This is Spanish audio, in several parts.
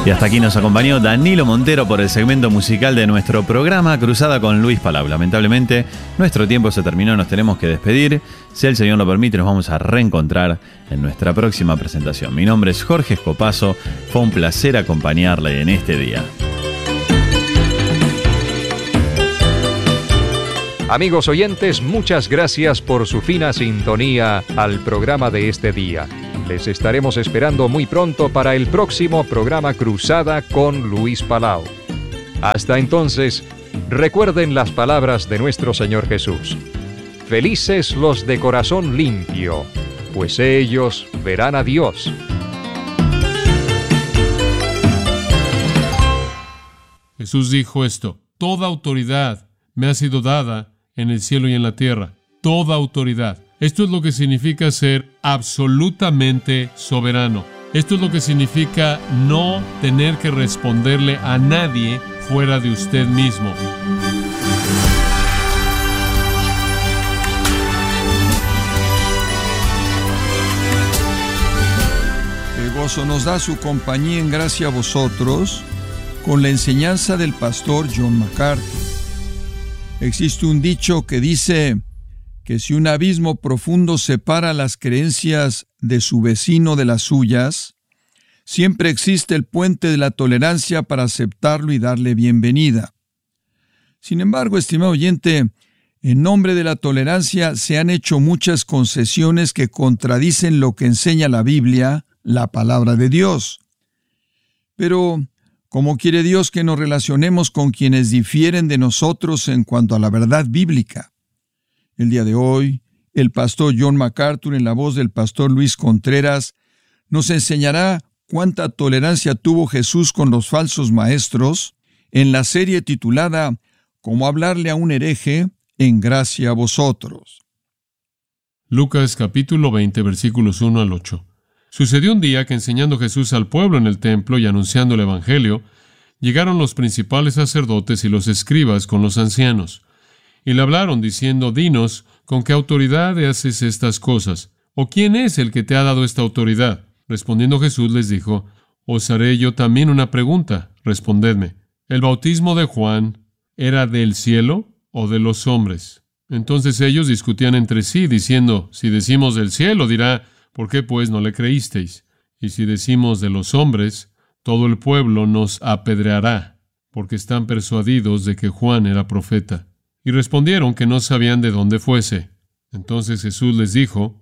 Y hasta aquí nos acompañó Danilo Montero por el segmento musical de nuestro programa Cruzada con Luis Palau. Lamentablemente, nuestro tiempo se terminó, nos tenemos que despedir. Si el Señor lo permite, nos vamos a reencontrar en nuestra próxima presentación. Mi nombre es Jorge Escopazo, fue un placer acompañarle en este día. Amigos oyentes, muchas gracias por su fina sintonía al programa de este día. Les estaremos esperando muy pronto para el próximo programa Cruzada con Luis Palau. Hasta entonces, recuerden las palabras de nuestro Señor Jesús. Felices los de corazón limpio, pues ellos verán a Dios. Jesús dijo esto: toda autoridad me ha sido dada en el cielo y en la tierra. Toda autoridad. Esto es lo que significa ser absolutamente soberano. Esto es lo que significa no tener que responderle a nadie fuera de usted mismo. Qué gozo nos da su compañía en gracia a vosotros con la enseñanza del pastor John MacArthur. Existe un dicho que dice que si un abismo profundo separa las creencias de su vecino de las suyas, siempre existe el puente de la tolerancia para aceptarlo y darle bienvenida. Sin embargo, estimado oyente, en nombre de la tolerancia se han hecho muchas concesiones que contradicen lo que enseña la Biblia, la palabra de Dios. Pero, ¿cómo quiere Dios que nos relacionemos con quienes difieren de nosotros en cuanto a la verdad bíblica? El día de hoy, el pastor John MacArthur, en la voz del pastor Luis Contreras, nos enseñará cuánta tolerancia tuvo Jesús con los falsos maestros en la serie titulada «Cómo hablarle a un hereje en gracia a vosotros». Lucas capítulo 20, versículos 1 al 8. Sucedió un día que, enseñando Jesús al pueblo en el templo y anunciando el evangelio, llegaron los principales sacerdotes y los escribas con los ancianos. Y le hablaron diciendo: dinos, ¿con qué autoridad haces estas cosas? ¿O quién es el que te ha dado esta autoridad? Respondiendo Jesús les dijo: os haré yo también una pregunta, respondedme. ¿El bautismo de Juan era del cielo o de los hombres? Entonces ellos discutían entre sí, diciendo: si decimos del cielo, dirá: ¿por qué pues no le creísteis? Y si decimos de los hombres, todo el pueblo nos apedreará, porque están persuadidos de que Juan era profeta. Y respondieron que no sabían de dónde fuese. Entonces Jesús les dijo: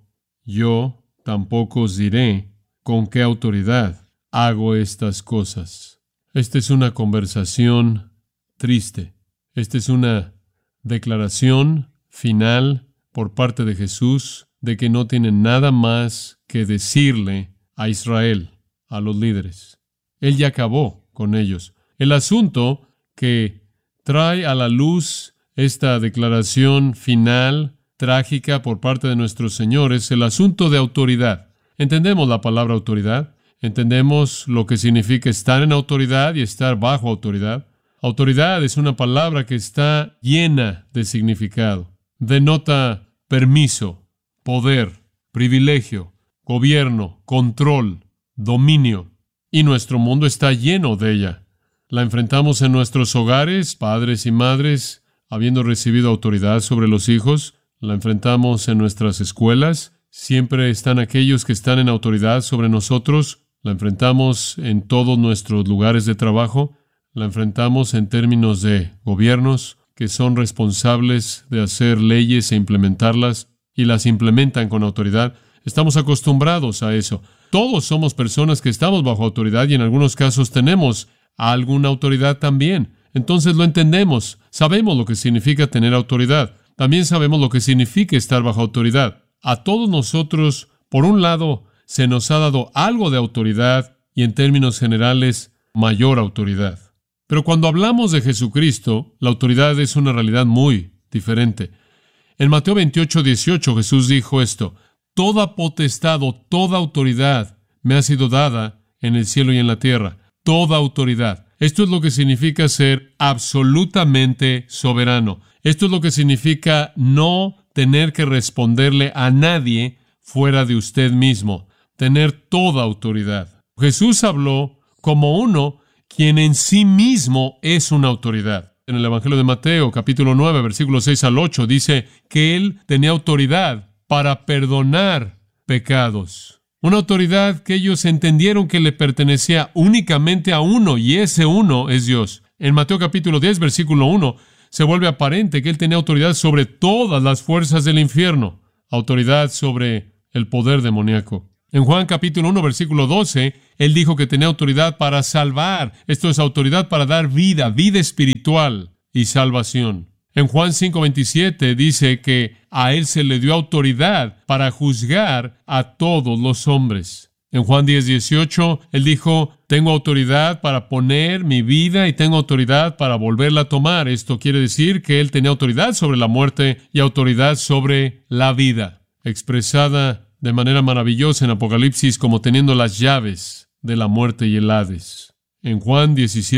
yo tampoco os diré con qué autoridad hago estas cosas. Esta es una conversación triste. Esta es una declaración final por parte de Jesús de que no tiene nada más que decirle a Israel, a los líderes. Él ya acabó con ellos. El asunto que trae a la luz esta declaración final, trágica por parte de nuestro Señor, es el asunto de autoridad. ¿Entendemos la palabra autoridad? ¿Entendemos lo que significa estar en autoridad y estar bajo autoridad? Autoridad es una palabra que está llena de significado. Denota permiso, poder, privilegio, gobierno, control, dominio. Y nuestro mundo está lleno de ella. La enfrentamos en nuestros hogares, padres y madres, habiendo recibido autoridad sobre los hijos. La enfrentamos en nuestras escuelas. Siempre están aquellos que están en autoridad sobre nosotros. La enfrentamos en todos nuestros lugares de trabajo. La enfrentamos en términos de gobiernos que son responsables de hacer leyes e implementarlas, y las implementan con autoridad. Estamos acostumbrados a eso. Todos somos personas que estamos bajo autoridad y en algunos casos tenemos alguna autoridad también. Entonces lo entendemos, sabemos lo que significa tener autoridad. También sabemos lo que significa estar bajo autoridad. A todos nosotros, por un lado, se nos ha dado algo de autoridad y en términos generales, mayor autoridad. Pero cuando hablamos de Jesucristo, la autoridad es una realidad muy diferente. En Mateo 28, 18, Jesús dijo esto: toda potestad o toda autoridad me ha sido dada en el cielo y en la tierra. Toda autoridad. Esto es lo que significa ser absolutamente soberano. Esto es lo que significa no tener que responderle a nadie fuera de usted mismo. Tener toda autoridad. Jesús habló como uno quien en sí mismo es una autoridad. En el Evangelio de Mateo, capítulo 9, versículos 6 al 8, dice que Él tenía autoridad para perdonar pecados. Una autoridad que ellos entendieron que le pertenecía únicamente a uno, y ese uno es Dios. En Mateo capítulo 10, versículo 1, se vuelve aparente que Él tenía autoridad sobre todas las fuerzas del infierno, autoridad sobre el poder demoníaco. En Juan capítulo 1, versículo 12, Él dijo que tenía autoridad para salvar. Esto es autoridad para dar vida, vida espiritual y salvación. En Juan 5:27 dice que a Él se le dio autoridad para juzgar a todos los hombres. En Juan 10:18, Él dijo, tengo autoridad para poner mi vida y tengo autoridad para volverla a tomar. Esto quiere decir que Él tenía autoridad sobre la muerte y autoridad sobre la vida, expresada de manera maravillosa en Apocalipsis como teniendo las llaves de la muerte y el Hades. En Juan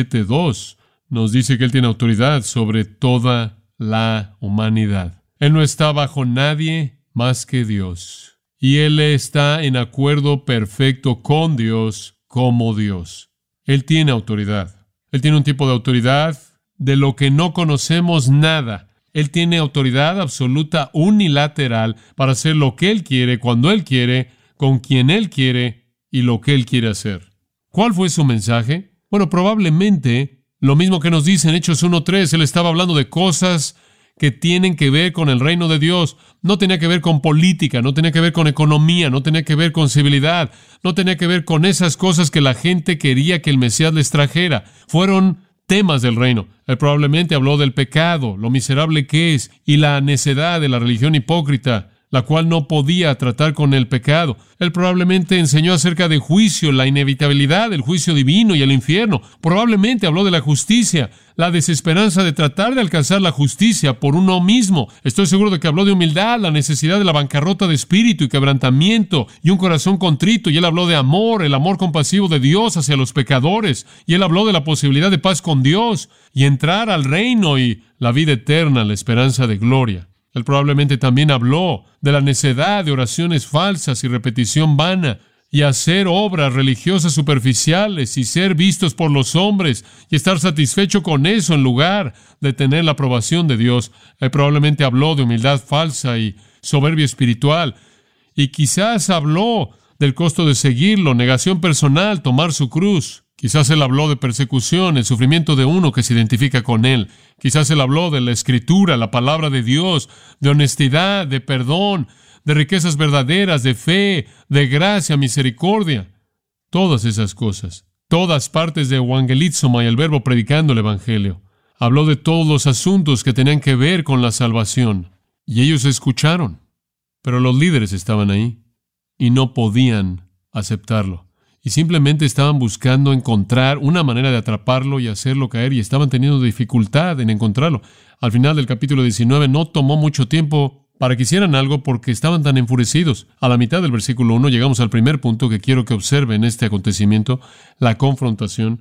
17:2 nos dice que Él tiene autoridad sobre toda la humanidad. Él no está bajo nadie más que Dios. Y Él está en acuerdo perfecto con Dios como Dios. Él tiene autoridad. Él tiene un tipo de autoridad de lo que no conocemos nada. Él tiene autoridad absoluta unilateral para hacer lo que Él quiere, cuando Él quiere, con quien Él quiere y lo que Él quiere hacer. ¿Cuál fue su mensaje? Bueno, probablemente lo mismo que nos dice en Hechos 1:3. Él estaba hablando de cosas que tienen que ver con el reino de Dios. No tenía que ver con política, no tenía que ver con economía, no tenía que ver con civilidad, no tenía que ver con esas cosas que la gente quería que el Mesías les trajera. Fueron temas del reino. Él probablemente habló del pecado, lo miserable que es, y la necedad de la religión hipócrita, la cual no podía tratar con el pecado. Él probablemente enseñó acerca de juicio, la inevitabilidad del juicio divino y el infierno. Probablemente habló de la justicia, la desesperanza de tratar de alcanzar la justicia por uno mismo. Estoy seguro de que habló de humildad, la necesidad de la bancarrota de espíritu y quebrantamiento y un corazón contrito. Y Él habló de amor, el amor compasivo de Dios hacia los pecadores. Y Él habló de la posibilidad de paz con Dios y entrar al reino y la vida eterna, la esperanza de gloria. Él probablemente también habló de la necedad de oraciones falsas y repetición vana, y hacer obras religiosas superficiales y ser vistos por los hombres y estar satisfecho con eso en lugar de tener la aprobación de Dios. Él probablemente habló de humildad falsa y soberbia espiritual, y quizás habló del costo de seguirlo, negación personal, tomar su cruz. Quizás Él habló de persecución, el sufrimiento de uno que se identifica con Él. Quizás Él habló de la Escritura, la palabra de Dios, de honestidad, de perdón, de riquezas verdaderas, de fe, de gracia, misericordia. Todas esas cosas. Todas partes de evangelizoma y el verbo predicando el Evangelio. Habló de todos los asuntos que tenían que ver con la salvación. Y ellos escucharon. Pero los líderes estaban ahí y no podían aceptarlo. Y simplemente estaban buscando encontrar una manera de atraparlo y hacerlo caer, y estaban teniendo dificultad en encontrarlo. Al final del capítulo 19 no tomó mucho tiempo para que hicieran algo porque estaban tan enfurecidos. A la mitad del versículo 1 llegamos al primer punto que quiero que observen este acontecimiento, la confrontación.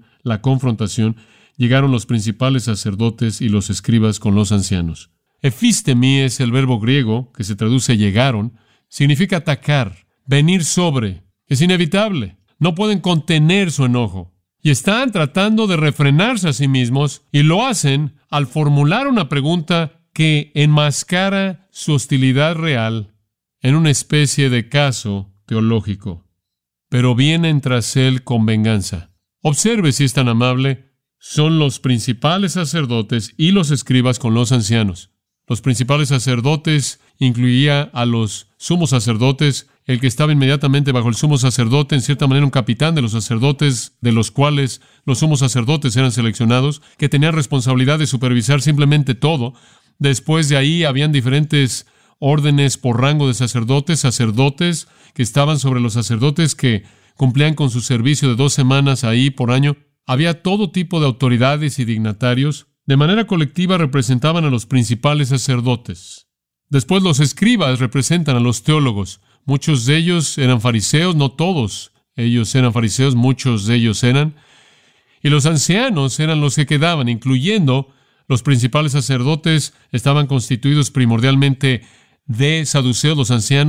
Llegaron los principales sacerdotes y los escribas con los ancianos. Ephistemi es el verbo griego que se traduce llegaron. Significa atacar, venir sobre. Es inevitable. No pueden contener su enojo. Y están tratando de refrenarse a sí mismos, y lo hacen al formular una pregunta que enmascara su hostilidad real en una especie de caso teológico. Pero vienen tras Él con venganza. Observe si es tan amable. Son los principales sacerdotes y los escribas con los ancianos. Los principales sacerdotes incluía a los sumos sacerdotes, el que estaba inmediatamente bajo el sumo sacerdote, en cierta manera un capitán de los sacerdotes, de los cuales los sumos sacerdotes eran seleccionados, que tenían responsabilidad de supervisar simplemente todo. Después de ahí habían diferentes órdenes por rango de sacerdotes que estaban sobre los sacerdotes que cumplían con su servicio de 2 semanas ahí por año. Había todo tipo de autoridades y dignatarios. De manera colectiva representaban a los principales sacerdotes. Después los escribas representan a los teólogos. Muchos de ellos eran fariseos, no todos ellos eran fariseos, muchos de ellos eran. Y los ancianos eran los que quedaban, incluyendo los principales sacerdotes, estaban constituidos primordialmente de saduceos. Los ancianos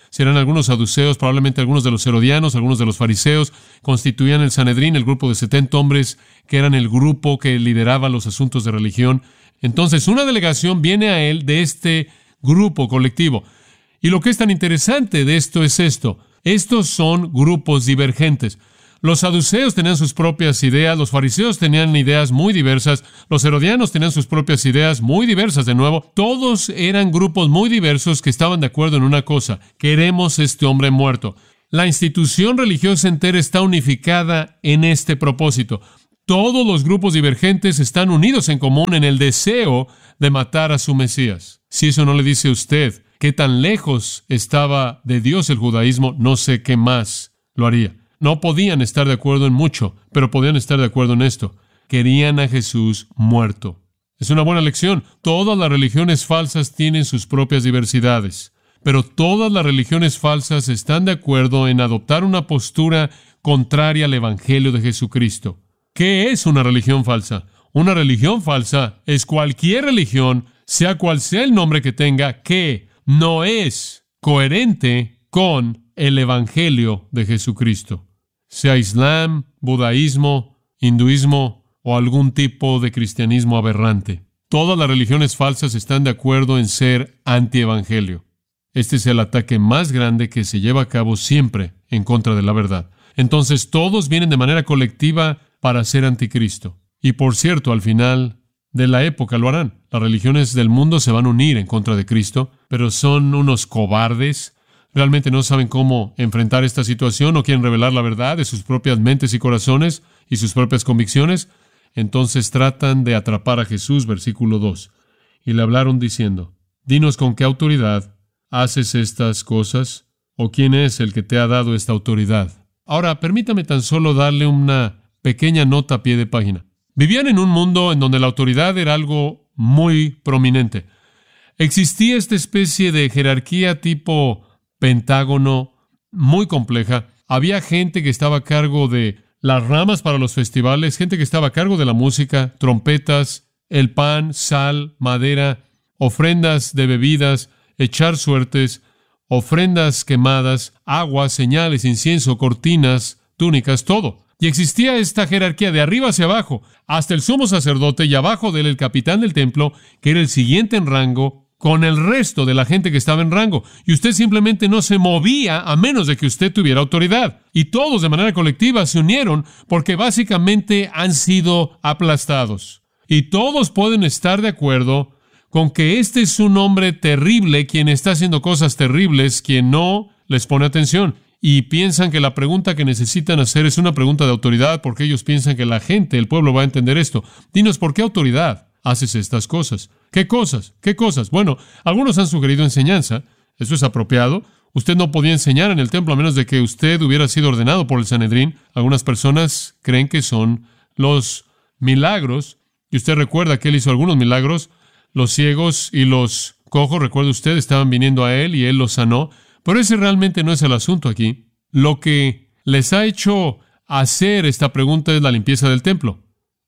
Serán algunos saduceos, probablemente algunos de los herodianos, algunos de los fariseos. Constituían el Sanedrín, el grupo de 70 hombres, que eran el grupo que lideraba los asuntos de religión. Entonces, una delegación viene a él de este grupo colectivo. Y lo que es tan interesante de esto es esto. Estos son grupos divergentes. Los saduceos tenían sus propias ideas, los fariseos tenían ideas muy diversas, los herodianos tenían sus propias ideas muy diversas de nuevo. Todos eran grupos muy diversos que estaban de acuerdo en una cosa: queremos este hombre muerto. La institución religiosa entera está unificada en este propósito. Todos los grupos divergentes están unidos en común en el deseo de matar a su Mesías. Si eso no le dice a usted qué tan lejos estaba de Dios el judaísmo, no sé qué más lo haría. No podían estar de acuerdo en mucho, pero podían estar de acuerdo en esto: querían a Jesús muerto. Es una buena lección. Todas las religiones falsas tienen sus propias diversidades, pero todas las religiones falsas están de acuerdo en adoptar una postura contraria al Evangelio de Jesucristo. ¿Qué es una religión falsa? Una religión falsa es cualquier religión, sea cual sea el nombre que tenga, que no es coherente con el Evangelio de Jesucristo. Sea Islam, budaísmo, hinduismo o algún tipo de cristianismo aberrante. Todas las religiones falsas están de acuerdo en ser antievangelio. Este es el ataque más grande que se lleva a cabo siempre en contra de la verdad. Entonces todos vienen de manera colectiva para ser anticristo. Y por cierto, al final de la época lo harán. Las religiones del mundo se van a unir en contra de Cristo, pero son unos cobardes. Realmente no saben cómo enfrentar esta situación, no quieren revelar la verdad de sus propias mentes y corazones y sus propias convicciones. Entonces tratan de atrapar a Jesús, versículo 2. Y le hablaron diciendo: dinos con qué autoridad haces estas cosas, o quién es el que te ha dado esta autoridad. Ahora, permítame tan solo darle una pequeña nota a pie de página. Vivían en un mundo en donde la autoridad era algo muy prominente. Existía esta especie de jerarquía tipo pentágono muy compleja. Había gente que estaba a cargo de las ramas para los festivales, gente que estaba a cargo de la música, trompetas, el pan, sal, madera, ofrendas de bebidas, echar suertes, ofrendas quemadas, agua, señales, incienso, cortinas, túnicas, todo. Y existía esta jerarquía de arriba hacia abajo, hasta el sumo sacerdote y abajo de él el capitán del templo, que era el siguiente en rango, con el resto de la gente que estaba en rango. Y usted simplemente no se movía a menos de que usted tuviera autoridad. Y todos de manera colectiva se unieron porque básicamente han sido aplastados. Y todos pueden estar de acuerdo con que este es un hombre terrible quien está haciendo cosas terribles, quien no les pone atención. Y piensan que la pregunta que necesitan hacer es una pregunta de autoridad, porque ellos piensan que la gente, el pueblo, va a entender esto. Dinos, ¿por qué autoridad haces estas cosas? ¿Qué cosas? ¿Qué cosas? Bueno, algunos han sugerido enseñanza. Eso es apropiado. Usted no podía enseñar en el templo a menos de que usted hubiera sido ordenado por el Sanedrín. Algunas personas creen que son los milagros. Y usted recuerda que él hizo algunos milagros. Los ciegos y los cojos, recuerda usted, estaban viniendo a él y él los sanó. Pero ese realmente no es el asunto aquí. Lo que les ha hecho hacer esta pregunta es la limpieza del templo.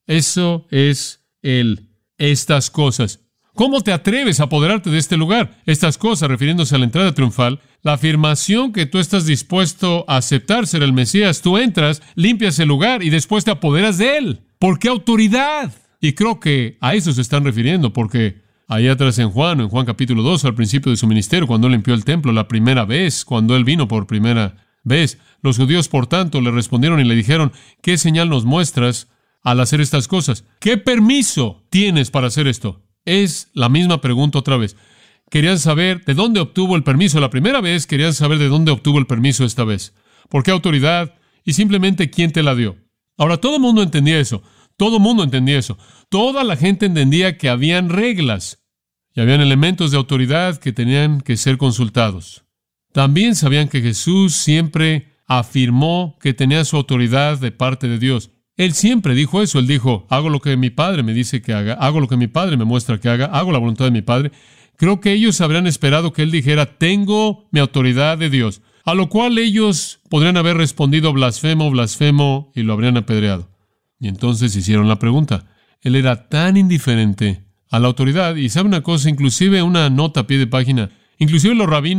Eso es estas cosas. ¿Cómo te atreves a apoderarte de este lugar? Estas cosas, refiriéndose a la entrada triunfal, la afirmación que tú estás dispuesto a aceptar ser el Mesías. Tú entras, limpias el lugar y después te apoderas de él. ¿Por qué autoridad? Y creo que a eso se están refiriendo, porque ahí atrás en Juan capítulo 2, al principio de su ministerio, cuando él limpió el templo la primera vez, cuando él vino por primera vez, los judíos, por tanto, le respondieron y le dijeron: ¿qué señal nos muestras al hacer estas cosas? ¿Qué permiso tienes para hacer esto? Es la misma pregunta otra vez. Querían saber de dónde obtuvo el permiso la primera vez, querían saber de dónde obtuvo el permiso esta vez. ¿Por qué autoridad? Y simplemente, ¿quién te la dio? Ahora, todo el mundo entendía eso. Todo el mundo entendía eso. Toda la gente entendía que habían reglas y habían elementos de autoridad que tenían que ser consultados. También sabían que Jesús siempre afirmó que tenía su autoridad de parte de Dios. Él siempre dijo eso. Él dijo: hago lo que mi Padre me dice que haga, hago lo que mi Padre me muestra que haga, hago la voluntad de mi Padre. Creo que ellos habrían esperado que Él dijera: tengo mi autoridad de Dios. A lo cual ellos podrían haber respondido: blasfemo, blasfemo, y lo habrían apedreado. Y entonces hicieron la pregunta. Él era tan indiferente a la autoridad. Y sabe una cosa, inclusive una nota a pie de página, inclusive los rabinos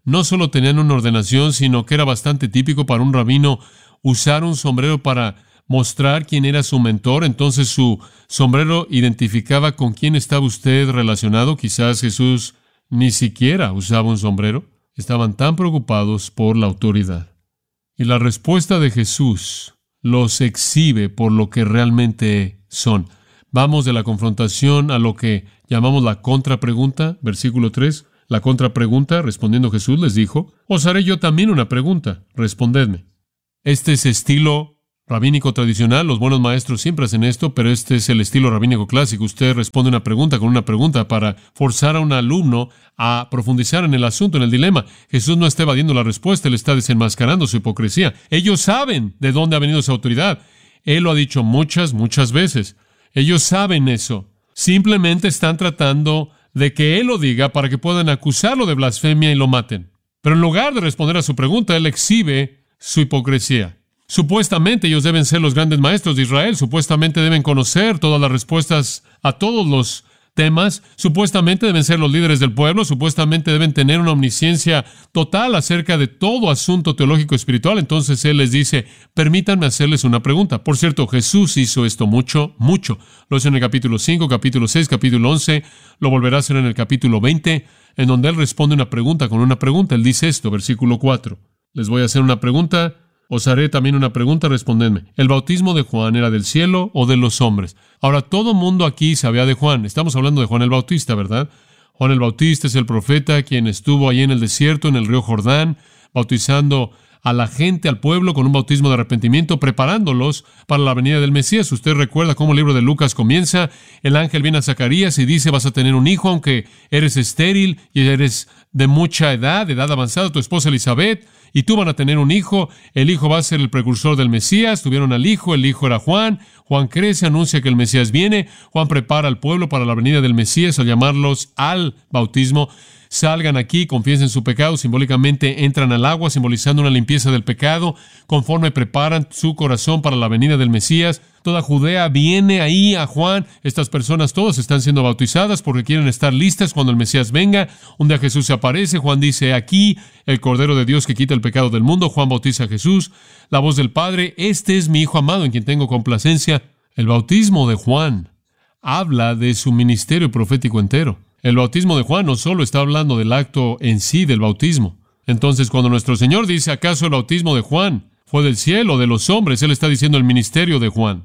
no solo tenían una ordenación, sino que era bastante típico para un rabino usar un sombrero para mostrar quién era su mentor. Entonces su sombrero identificaba con quién estaba usted relacionado. Quizás Jesús ni siquiera usaba un sombrero. Estaban tan preocupados por la autoridad. Y la respuesta de Jesús los exhibe por lo que realmente son. Vamos de la confrontación a lo que llamamos la contrapregunta, versículo 3. La contrapregunta, respondiendo Jesús, les dijo: os haré yo también una pregunta, respondedme. Este es estilo rabínico tradicional, los buenos maestros siempre hacen esto, pero este es el estilo rabínico clásico. Usted responde una pregunta con una pregunta para forzar a un alumno a profundizar en el asunto, en el dilema. Jesús no está evadiendo la respuesta, Él está desenmascarando su hipocresía. Ellos saben de dónde ha venido esa autoridad. Él lo ha dicho muchas veces. Ellos saben eso. Simplemente están tratando de que Él lo diga para que puedan acusarlo de blasfemia y lo maten. Pero en lugar de responder a su pregunta, Él exhibe su hipocresía. Supuestamente ellos deben ser los grandes maestros de Israel, supuestamente deben conocer todas las respuestas a todos los temas, supuestamente deben ser los líderes del pueblo, supuestamente deben tener una omnisciencia total acerca de todo asunto teológico espiritual. Entonces Él les dice: permítanme hacerles una pregunta. Por cierto, Jesús hizo esto mucho. Lo hizo en el capítulo 5, capítulo 6, capítulo 11, lo volverá a hacer en el capítulo 20, en donde Él responde una pregunta con una pregunta. Él dice esto, versículo 4. Les voy a hacer una pregunta. Os haré también una pregunta, respondedme. ¿El bautismo de Juan era del cielo o de los hombres? Ahora, todo mundo aquí sabía de Juan. Estamos hablando de Juan el Bautista, ¿verdad? Juan el Bautista es el profeta quien estuvo allí en el desierto, en el río Jordán, bautizando a la gente, al pueblo, con un bautismo de arrepentimiento, preparándolos para la venida del Mesías. Usted recuerda cómo el libro de Lucas comienza. El ángel viene a Zacarías y dice: vas a tener un hijo, aunque eres estéril y eres de mucha edad avanzada, tu esposa Elizabeth, y tú van a tener un hijo. El hijo va a ser el precursor del Mesías. Tuvieron al hijo, el hijo era Juan. Juan crece, anuncia que el Mesías viene. Juan prepara al pueblo para la venida del Mesías al llamarlos al bautismo. Salgan aquí, confiesen su pecado, simbólicamente entran al agua, simbolizando una limpieza del pecado, conforme preparan su corazón para la venida del Mesías. Toda Judea viene ahí a Juan. Estas personas todas están siendo bautizadas porque quieren estar listas cuando el Mesías venga. Un día Jesús se aparece, Juan dice: aquí el Cordero de Dios que quita el pecado del mundo. Juan bautiza a Jesús. La voz del Padre: este es mi Hijo amado en quien tengo complacencia. El bautismo de Juan habla de su ministerio profético entero. El bautismo de Juan no solo está hablando del acto en sí del bautismo. Entonces, cuando nuestro Señor dice: ¿acaso el bautismo de Juan fue del cielo o de los hombres?, Él está diciendo el ministerio de Juan.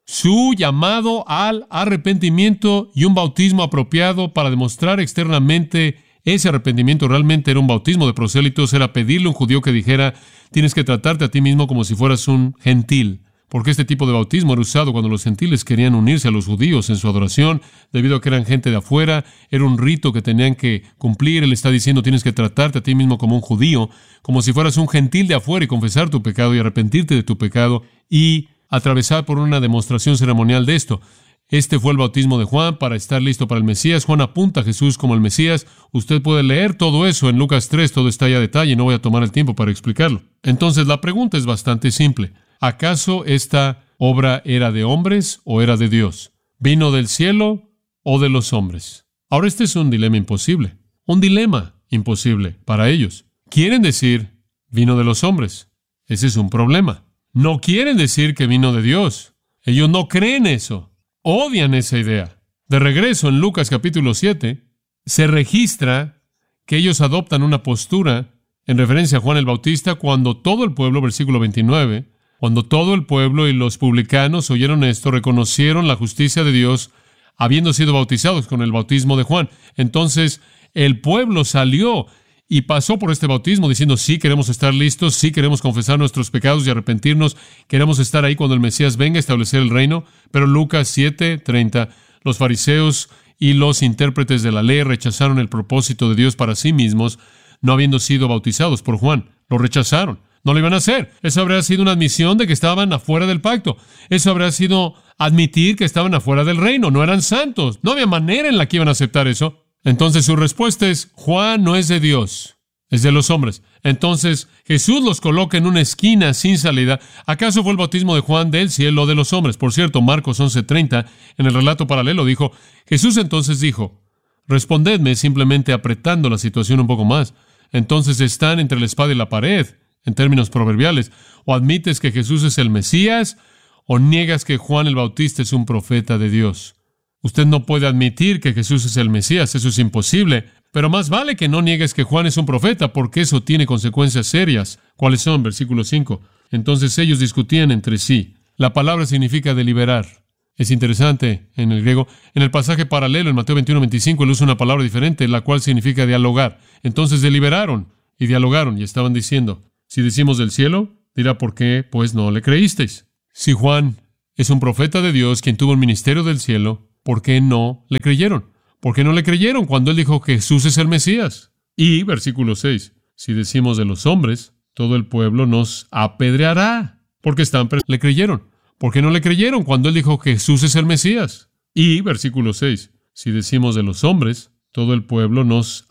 Su llamado al arrepentimiento y un bautismo apropiado para demostrar externamente ese arrepentimiento realmente era un bautismo de prosélitos, era pedirle a un judío que dijera: tienes que tratarte a ti mismo como si fueras un gentil. Porque este tipo de bautismo era usado cuando los gentiles querían unirse a los judíos en su adoración, debido a que eran gente de afuera, era un rito que tenían que cumplir. Él está diciendo: tienes que tratarte a ti mismo como un judío, como si fueras un gentil de afuera, y confesar tu pecado y arrepentirte de tu pecado y atravesar por una demostración ceremonial de esto. Este fue el bautismo de Juan para estar listo para el Mesías. Juan apunta a Jesús como el Mesías. Usted puede leer todo eso en Lucas 3, todo está ahí a detalle, no voy a tomar el tiempo para explicarlo. Entonces la pregunta es bastante simple. ¿Acaso esta obra era de hombres o era de Dios? ¿Vino del cielo o de los hombres? Ahora este es un dilema imposible. Un dilema imposible para ellos. Quieren decir: vino de los hombres. Ese es un problema. No quieren decir que vino de Dios. Ellos no creen eso. Odian esa idea. De regreso, en Lucas capítulo 7, se registra que ellos adoptan una postura en referencia a Juan el Bautista cuando todo el pueblo, versículo 29, cuando todo el pueblo y los publicanos oyeron esto, reconocieron la justicia de Dios, habiendo sido bautizados con el bautismo de Juan. Entonces, el pueblo salió y pasó por este bautismo diciendo: sí, queremos estar listos, sí, queremos confesar nuestros pecados y arrepentirnos, queremos estar ahí cuando el Mesías venga a establecer el reino. Pero Lucas 7:30, los fariseos y los intérpretes de la ley rechazaron el propósito de Dios para sí mismos, no habiendo sido bautizados por Juan. Lo rechazaron. No lo iban a hacer. Eso habría sido una admisión de que estaban afuera del pacto. Eso habría sido admitir que estaban afuera del reino. No eran santos. No había manera en la que iban a aceptar eso. Entonces su respuesta es: Juan no es de Dios, es de los hombres. Entonces Jesús los coloca en una esquina sin salida. ¿Acaso fue el bautismo de Juan del cielo o de los hombres? Por cierto, Marcos 11:30, en el relato paralelo, dijo: Jesús entonces dijo: respondedme, simplemente apretando la situación un poco más. entonces están entre la espada y la pared, en términos proverbiales. O admites que Jesús es el Mesías, o niegas que Juan el Bautista es un profeta de Dios. Usted no puede admitir que Jesús es el Mesías, eso es imposible. Pero más vale que no niegues que Juan es un profeta, porque eso tiene consecuencias serias. ¿Cuáles son? Versículo 5. Entonces ellos discutían entre sí. La palabra significa deliberar. Es interesante en el griego. En el pasaje paralelo, en Mateo 21:25, él usa una palabra diferente, la cual significa dialogar. Entonces deliberaron y dialogaron y estaban diciendo, si decimos del cielo, dirá, ¿por qué pues no le creísteis? Si Juan es un profeta de Dios, quien tuvo un ministerio del cielo, ¿por qué no le creyeron? ¿Por qué no le creyeron cuando él dijo que Jesús es el Mesías? Y, versículo 6, si decimos de los hombres, todo el pueblo nos apedreará, porque le creyeron. ¿Por qué no le creyeron cuando él dijo que Jesús es el Mesías? Y, versículo 6, si decimos de los hombres, todo el pueblo nos